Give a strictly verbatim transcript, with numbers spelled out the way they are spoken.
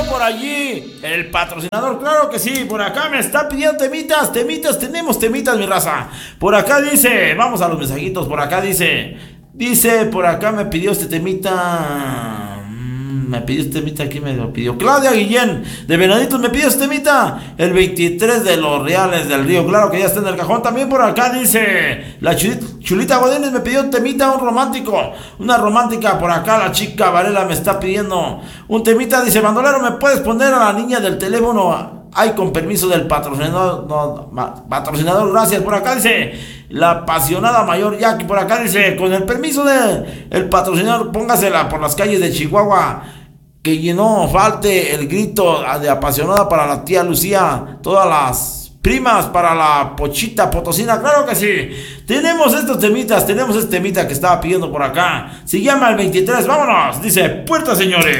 por allí el patrocinador, claro que sí. Por acá me está pidiendo temitas, temitas, tenemos temitas, mi raza. Por acá dice, vamos a los mensajitos. Por acá dice, dice, por acá me pidió este temita. Me pidió este temita, aquí me lo pidió Claudia Guillén de Venaditos, me pidió este temita, el veintitrés de los Reales del Río, claro que ya está en el cajón. También por acá dice la Chulita, Chulita Godínez me pidió un temita, un romántico, una romántica. Por acá la chica Varela me está pidiendo un temita, dice bandolero, ¿me puedes poner a la niña del teléfono? Ay, con permiso del patrocinador, no, patrocinador, gracias. Por acá dice la apasionada mayor Jackie, por acá dice, con el permiso del el patrocinador, póngasela por las calles de Chihuahua, que no falte el grito de apasionada para la tía Lucía, todas las primas para la Pochita Potosina, claro que sí. Tenemos estos temitas, tenemos este temita que estaba pidiendo por acá, se llama el veintitrés, vámonos, dice, puerta señores.